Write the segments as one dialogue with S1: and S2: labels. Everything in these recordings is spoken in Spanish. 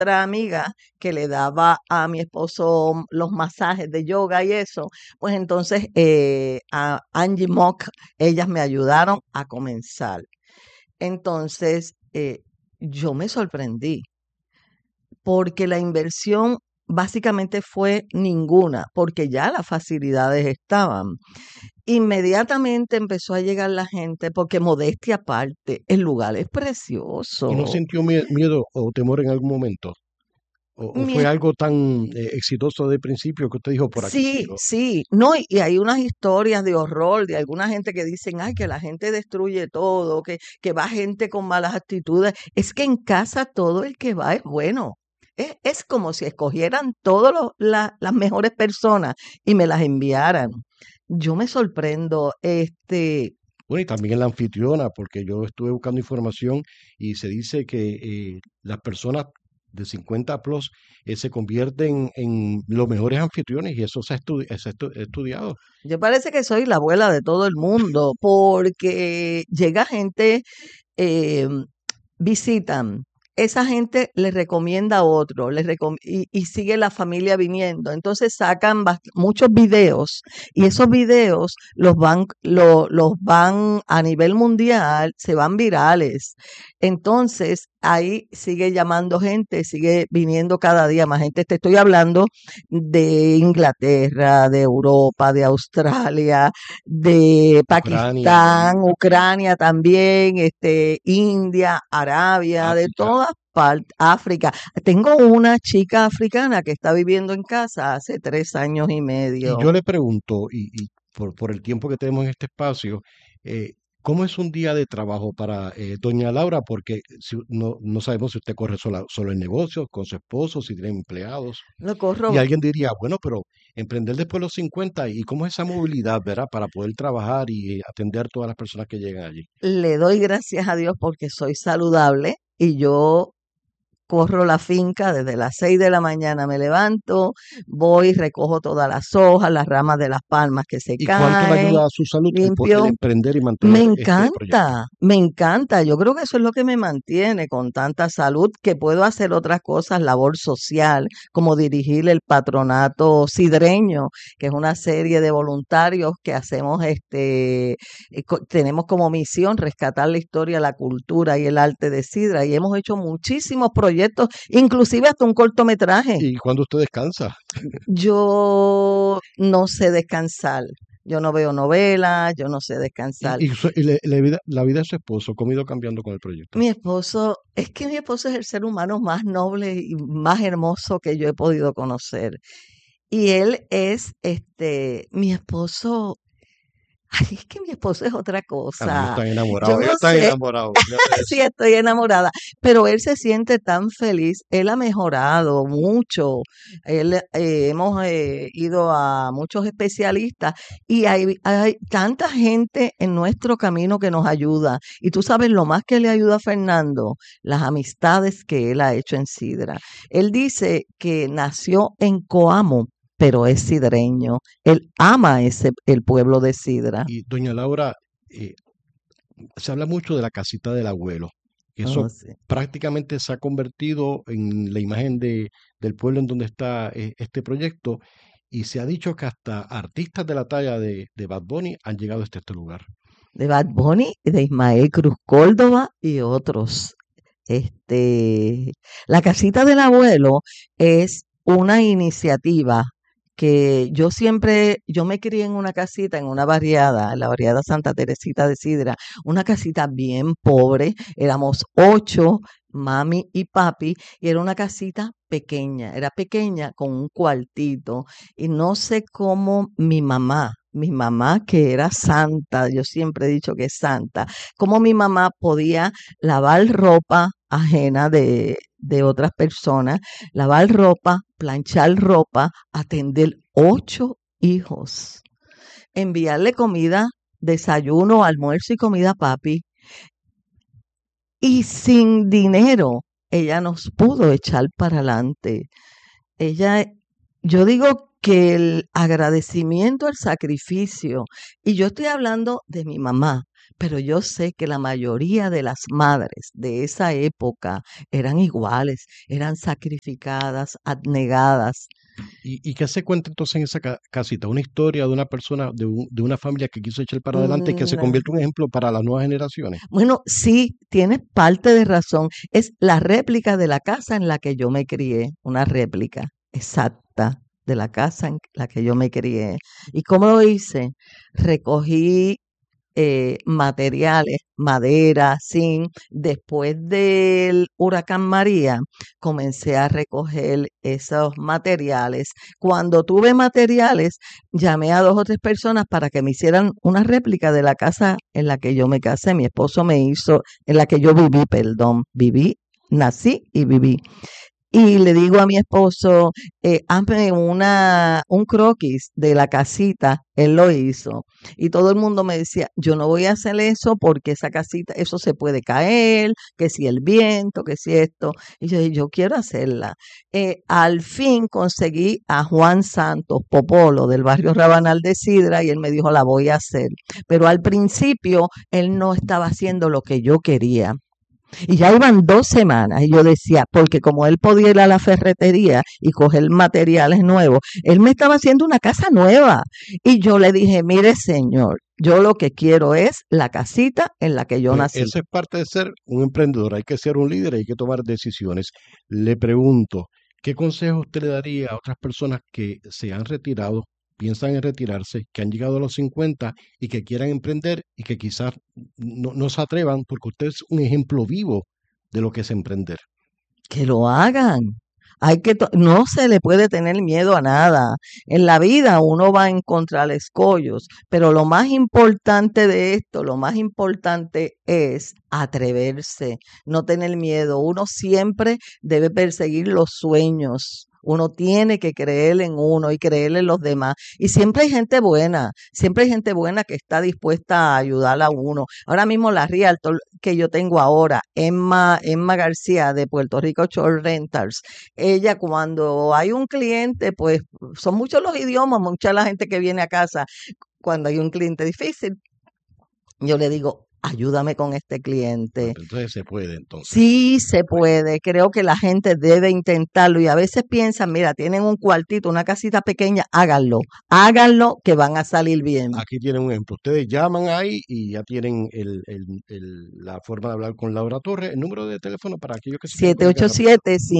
S1: otra amiga que le daba a mi esposo los masajes de yoga y eso, pues entonces a Angie Mock, ellas me ayudaron a comenzar. Entonces, yo me sorprendí porque la inversión básicamente fue ninguna, porque ya las facilidades estaban. Inmediatamente empezó a llegar la gente, porque modestia aparte, el lugar es
S2: ¿Y no
S1: precioso.
S2: sintió miedo o temor en algún momento? ¿O
S1: Mi
S2: fue algo tan exitoso de principio que usted dijo, por aquí
S1: Sí,
S2: sigo?
S1: sí, no, y hay unas historias de horror de alguna gente que dicen, ay, que la gente destruye todo, que va gente con malas actitudes. Es que en casa todo el que va es bueno. Es como si escogieran todas las mejores personas y me las enviaran. Yo me sorprendo,
S2: Bueno, y también la anfitriona, porque yo estuve buscando información y se dice que las personas de 50 plus se convierten en los mejores anfitriones y eso se ha estudiado.
S1: yo parece que soy la abuela de todo el mundo, porque llega gente eh, visitan. Esa gente le recomienda a otro y sigue la familia viniendo. Entonces sacan muchos videos y esos videos los van a nivel mundial, se van virales. Entonces ahí sigue llamando gente, sigue viniendo cada día más gente. Te estoy hablando de Inglaterra, de Europa, de Australia, de
S2: Ucrania,
S1: Pakistán, Ucrania también, India, Arabia, de
S2: África.
S1: todas partes, África. Tengo una chica africana que está viviendo en casa hace 3 años y
S2: Y yo
S1: medio.
S2: le pregunto, y por el tiempo que tenemos en este espacio, ¿cómo es un día de trabajo para doña Laura? Porque no sabemos si usted corre solo en negocios, con su esposo, si tiene empleados.
S1: Lo
S2: Y
S1: corro,
S2: alguien diría, bueno, pero emprender después de los 50, ¿y cómo es esa movilidad, verdad? Para poder trabajar y atender todas las personas que llegan allí.
S1: le doy gracias a Dios porque soy saludable y yo corro la finca desde las 6 de la mañana, me levanto, voy, recojo todas las hojas, las ramas de las palmas que se
S2: ¿Y cuánto le
S1: caen,
S2: ayuda a su salud el
S1: limpio.
S2: emprender y mantener este proyecto?
S1: Me encanta. Yo creo que eso es lo que me mantiene con tanta salud, que puedo hacer otras cosas, labor social, como dirigir el patronato sidreño, que es una serie de voluntarios que hacemos, tenemos como misión rescatar la historia, la cultura y el arte de Sidra, y hemos hecho muchísimos proyectos, inclusive hasta un cortometraje.
S2: ¿Y cuándo usted descansa?
S1: Yo no sé descansar. Yo no veo novelas, yo no sé descansar.
S2: La vida de su esposo, ¿cómo ha ido cambiando con el proyecto?
S1: Mi esposo, es que mi esposo es el ser humano más noble y más hermoso que yo he podido conocer. Y él es, mi esposo, ay, es que mi esposo es otra
S2: Ah, no,
S1: cosa. Yo
S2: ellos
S1: no
S2: están
S1: sé,
S2: enamorados, fíjate
S1: sí
S2: eso.
S1: estoy enamorada, pero él se siente tan feliz, él ha mejorado mucho, hemos ido a muchos especialistas y hay tanta gente en nuestro camino que nos ayuda. Y tú sabes lo más que le ayuda a Fernando, las amistades que él ha hecho en Sidra. Él dice que nació en Coamo, pero es sidreño. Él ama el pueblo de Sidra.
S2: Y doña Laura, eh, se habla mucho de la casita del abuelo.
S1: Oh,
S2: Eso
S1: sí.
S2: prácticamente se ha convertido en la imagen del pueblo en donde está este proyecto y se ha dicho que hasta artistas de la talla de Bad Bunny han llegado hasta este lugar.
S1: De Bad Bunny, de Ismael Cruz Córdoba y otros. La casita del abuelo es una iniciativa que yo me crié en una casita, en una barriada, en la barriada Santa Teresita de Sidra, una casita bien pobre, éramos 8, mami y papi, y era una casita pequeña, era pequeña con un cuartito, y no sé cómo mi mamá que era santa, yo siempre he dicho que es santa, cómo mi mamá podía lavar ropa ajena de otras personas, lavar ropa, planchar ropa, atender 8 hijos, enviarle comida, desayuno, almuerzo y comida a papi, y sin dinero ella nos pudo echar para adelante. Ella, yo digo que el agradecimiento al sacrificio, y yo estoy hablando de mi mamá, pero yo sé que la mayoría de las madres de esa época eran iguales, eran sacrificadas, abnegadas.
S2: ¿Y qué se cuenta entonces en esa casita? Una historia de una persona, de una familia que quiso echar para adelante y que se
S1: Mm,
S2: convierte en un ejemplo para las nuevas generaciones.
S1: Bueno, sí, tienes parte de razón. Es la réplica de la casa en la que yo me crié, una réplica exacta de la casa en la que yo me crié. ¿Y cómo lo hice? Recogí materiales, madera, zinc. Después del huracán María, comencé a recoger esos materiales. Cuando tuve materiales, llamé a dos o tres personas para que me hicieran una réplica de la casa en la que yo me casé. Mi esposo me hizo, en la que yo viví, perdón, viví, nací y viví. Y le digo a mi esposo, hazme un croquis de la casita. Él lo hizo. Y todo el mundo me decía, yo no voy a hacer eso porque esa casita, eso se puede caer, que si el viento, que si esto. Y yo dije, yo quiero hacerla. Al fin conseguí a Juan Santos Popolo del barrio Rabanal de Sidra y él me dijo, la voy a hacer. Pero al principio él no estaba haciendo lo que yo quería. Y ya iban 2 semanas y yo decía, porque como él podía ir a la ferretería y coger materiales nuevos, él me estaba haciendo una casa nueva. Y yo le dije, mire señor, yo lo que quiero es la casita en la que yo
S2: Pues
S1: nací.
S2: eso es parte de ser un emprendedor. Hay que ser un líder, hay que tomar decisiones. Le pregunto, ¿qué consejo usted le daría a otras personas que se han retirado, piensan en retirarse, que han llegado a los 50 y que quieran emprender y que quizás no se atrevan porque usted es un ejemplo vivo de lo que es emprender?
S1: Que lo hagan. No se le puede tener miedo a nada. En la vida uno va a encontrar escollos, pero lo más importante de esto, lo más importante es atreverse, no tener miedo. Uno siempre debe perseguir los sueños. Uno tiene que creer en uno y creer en los demás. Y siempre hay gente buena que está dispuesta a ayudar a uno. Ahora mismo la Realtor que yo tengo ahora, Emma García de Puerto Rico Short Rentals, ella cuando hay un cliente, pues son muchos los idiomas, mucha la gente que viene a casa, cuando hay un cliente difícil, yo le digo, ayúdame con este
S2: Bueno,
S1: cliente.
S2: pues entonces se puede entonces.
S1: Sí se
S2: Bueno,
S1: puede, creo que la gente debe intentarlo y a veces piensan, mira, tienen un cuartito, una casita pequeña, háganlo que van a salir bien.
S2: aquí tienen un ejemplo. Ustedes llaman ahí y ya tienen la forma de hablar con Laura Torres, el número de teléfono para aquellos que se quieran comunicar rápido.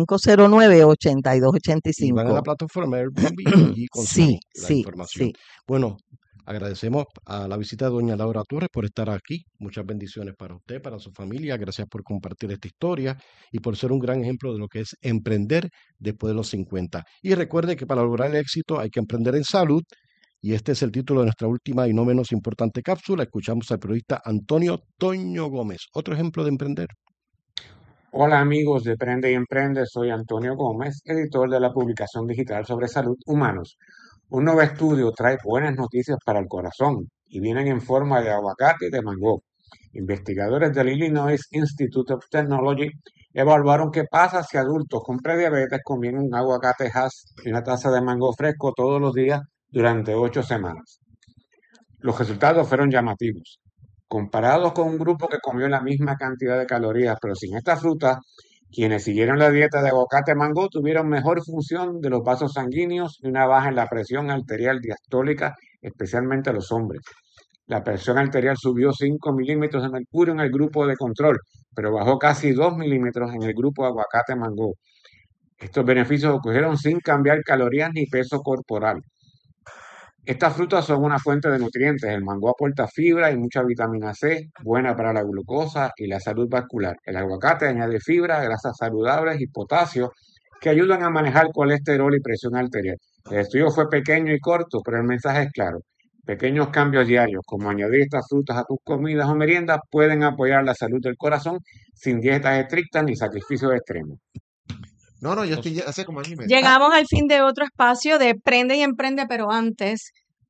S1: 787-509-8285.
S2: Y van a la plataforma Airbnb y allí consiguen
S1: Sí,
S2: la
S1: sí,
S2: información.
S1: sí.
S2: Bueno, agradecemos a la visita de doña Laura Torres por estar aquí. Muchas bendiciones para usted, para su familia. Gracias por compartir esta historia y por ser un gran ejemplo de lo que es emprender después de los 50. Y recuerde que para lograr el éxito hay que emprender en salud. Y este es el título de nuestra última y no menos importante cápsula. Escuchamos al periodista Antonio Toño Gómez. Otro ejemplo de emprender.
S3: Hola amigos de Prende y Emprende, soy Antonio Gómez, editor de la publicación digital sobre salud humanos. Un nuevo estudio trae buenas noticias para el corazón y vienen en forma de aguacate y de mango. Investigadores del Illinois Institute of Technology evaluaron qué pasa si adultos con prediabetes comieron un aguacate Hass y una taza de mango fresco todos los días durante 8 semanas. Los resultados fueron llamativos. Comparados con un grupo que comió la misma cantidad de calorías, pero sin esta fruta, quienes siguieron la dieta de aguacate mango tuvieron mejor función de los vasos sanguíneos y una baja en la presión arterial diastólica, especialmente los hombres. La presión arterial subió 5 milímetros de mercurio en el grupo de control, pero bajó casi 2 milímetros en el grupo aguacate mango. Estos beneficios ocurrieron sin cambiar calorías ni peso corporal. Estas frutas son una fuente de nutrientes. El mango aporta fibra y mucha vitamina C, buena para la glucosa y la salud vascular. El aguacate añade fibra, grasas saludables y potasio que ayudan a manejar colesterol y presión arterial. El estudio fue pequeño y corto, pero el mensaje es claro. Pequeños cambios diarios, como añadir estas frutas a tus comidas o meriendas, pueden apoyar la salud del corazón sin dietas estrictas ni sacrificios extremos.
S4: No, no, yo
S2: Nos-
S4: estoy hace como año y medio.
S5: Llegamos al fin de otro espacio de Prende y Emprende, pero antes,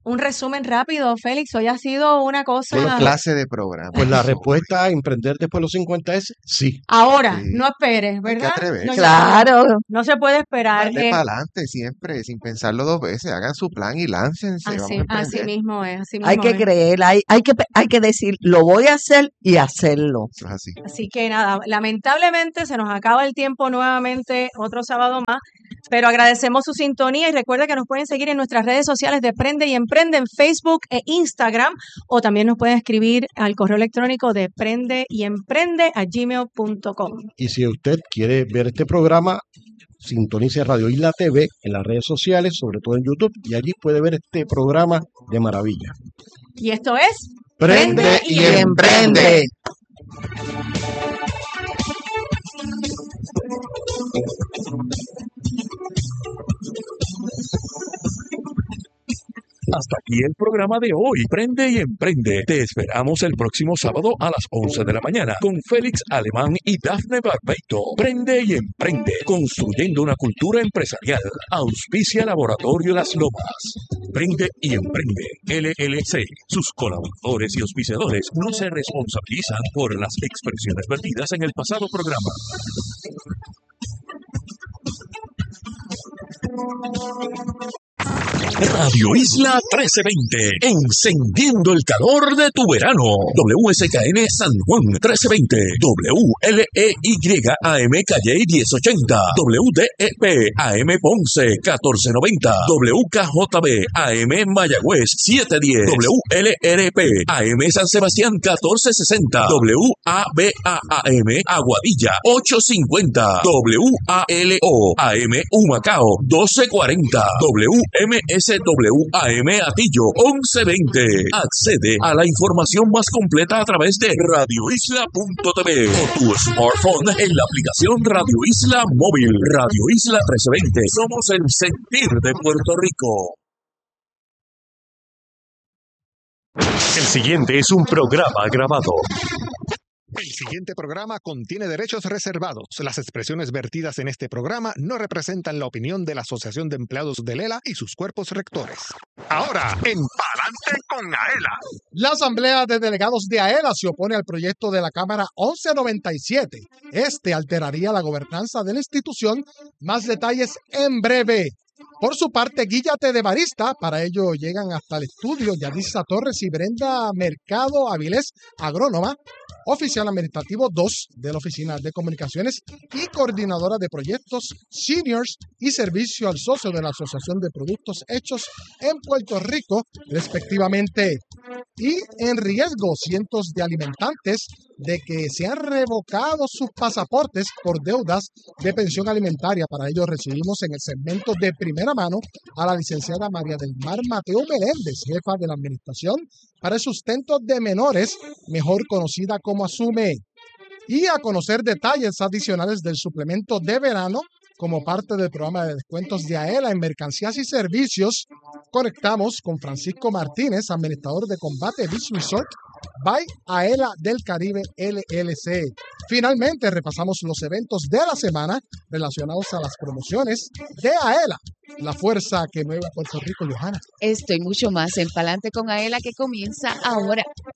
S4: un resumen rápido, Félix. Hoy ha sido una
S5: ¿Qué
S4: cosa.
S5: clase de programa?
S2: Pues la respuesta a emprender después de los 50 es sí.
S4: Ahora,
S5: Sí.
S4: no esperes,
S5: Hay que
S4: ¿verdad?
S5: atreverse.
S1: Claro.
S4: No se puede esperar.
S5: Dale para adelante siempre, sin pensarlo dos veces. Hagan su plan y láncense. Vamos a
S4: Así
S5: emprender.
S4: mismo es, así
S1: Hay
S4: mismo
S1: que
S4: es.
S1: creer, hay que decir, lo voy a hacer y hacerlo.
S5: Eso es así.
S4: Así que nada, lamentablemente se nos acaba el tiempo nuevamente, otro sábado más, pero agradecemos su sintonía y recuerda que nos pueden seguir en nuestras redes sociales de Prende y Emprende en Facebook e Instagram, o también nos pueden escribir al correo electrónico de prendeyemprende@gmail.com.
S2: Y si usted quiere ver este programa, sintonice Radio Isla TV en las redes sociales, sobre todo en YouTube, y allí puede ver este programa de maravilla.
S4: Y esto es
S5: Prende y emprende.
S6: Hasta aquí el programa de hoy. Prende y emprende. Te esperamos el próximo sábado a las 11 de la mañana con Félix Alemán y Dafne Barbeito. Prende y emprende. Construyendo una cultura empresarial. Auspicia Laboratorio Las Lomas. Prende y emprende. LLC. Sus colaboradores y auspiciadores no se responsabilizan por las expresiones vertidas en el pasado programa. Radio Isla 1320, encendiendo el calor de tu verano. WSKN San Juan 1320, WLEY AM Calle 1080, WDEP AM Ponce 1490, WKJB AM Mayagüez 710, WLRP AM San Sebastián 1460, WABA-AM Aguadilla 850, WALO AM Humacao 1240, WMSWAM Atillo 1120. Accede a la información más completa a través de radioisla.tv o tu smartphone en la aplicación Radio Isla Móvil. Radio Isla 1320. Somos el sentir de Puerto Rico. El siguiente es un programa grabado.
S7: El siguiente programa contiene derechos reservados. Las expresiones vertidas en este programa no representan la opinión de la Asociación de Empleados de Lela y sus cuerpos rectores. Ahora, en Palante con Aela.
S8: La Asamblea de Delegados de AELA se opone al proyecto de la Cámara 1197. Este alteraría la gobernanza de la institución. Más detalles en breve. Por su parte, Guíllate de Barista. Para ello llegan hasta el estudio Yadisa Torres y Brenda Mercado Avilés, agrónoma, oficial administrativo 2 de la Oficina de Comunicaciones y coordinadora de proyectos seniors y servicio al socio de la Asociación de Productos Hechos en Puerto Rico, respectivamente. Y en riesgo cientos de alimentantes de que se han revocado sus pasaportes por deudas de pensión alimentaria. Para ello recibimos en el segmento de primera mano a la licenciada María del Mar Mateo Meléndez, jefa de la Administración para el Sustento de Menores, mejor conocida como ASUME, y a conocer detalles adicionales del suplemento de verano como parte del programa de descuentos de AELA en mercancías y servicios. Conectamos con Francisco Martínez, administrador de Combate Beach Resort by AELA del Caribe LLC. Finalmente repasamos los eventos de la semana relacionados a las promociones de AELA, la fuerza que mueve a Puerto Rico. Johanna.
S9: Estoy mucho más en Palante con Aela, que comienza ahora.